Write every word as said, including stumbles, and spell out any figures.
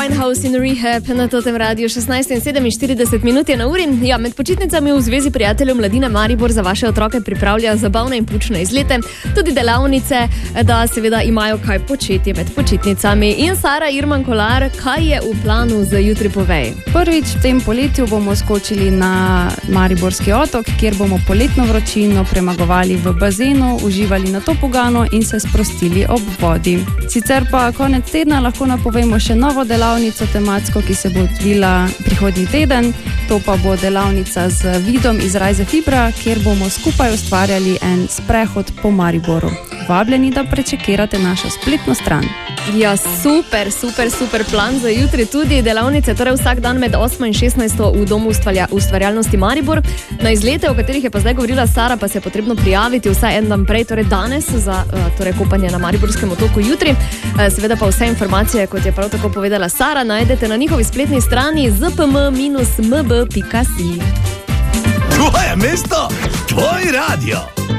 Winehouse in Rehab na totem radiju. šestnajst in sedeminštirideset minut je na uri. Ja, med počitnicami v Zvezi prijateljev Mladine Maribor za vaše otroke pripravlja zabavne in poučne izlete, tudi delavnice, da seveda imajo kaj početi med počitnicami. In Sara Irman Kolar, kaj je v planu za jutri, povej? Prvič v tem poletju bomo skočili na Mariborski otok, kjer bomo poletno vročino premagovali v bazenu, uživali na topogano in se sprostili ob vodi. Sicer pa konec tedna lahko napovemo še novo delavnico tematsko, ki se bo odvila prihodnji teden. To pa bo delavnica z Vidom iz Rajze Fibra, kjer bomo skupaj ustvarjali en sprehod po Mariboru. Vabljeni, da prečekirate našo spletno stran. Ja, super, super, super plan za jutri tudi. Delavnice torej vsak dan med osmo in šestnajsto v Domu ustvarjalnosti Maribor. Na izlete, o katerih je pa zdaj govorila Sara, pa se je potrebno prijaviti vsaj en dan prej, torej danes, za torej kopanje na Mariborskem otoku jutri. Seveda pa vse informacije, kot je prav tako povedala Sara, najdete na njihovi spletni strani z p m minus m b pika si. Tvoje mesto, tvoj radio.